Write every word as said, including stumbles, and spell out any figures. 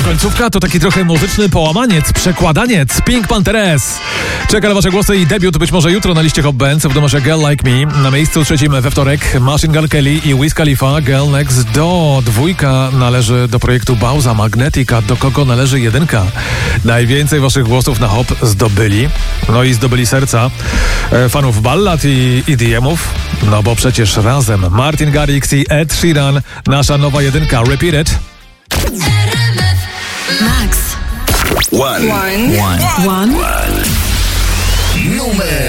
Końcówka to taki trochę muzyczny połamaniec, przekładaniec. Pink Panthers czeka na wasze głosy i debiut być może jutro na liście Hot Bands. W numerze Girl Like Me. Na miejscu trzecim we wtorek Machine Gun Kelly i Wiz Khalifa, Girl Next Door. Dwójka należy do projektu Bauza Magnetica. Do kogo należy jedynka? Najwięcej waszych głosów na Hop zdobyli. No i zdobyli serca e, fanów ballad i E D M-ów. No bo przecież razem Martin Garrix i Ed Sheeran. Nasza nowa jedynka. Repeat it. Max. One. One. One. One. Numer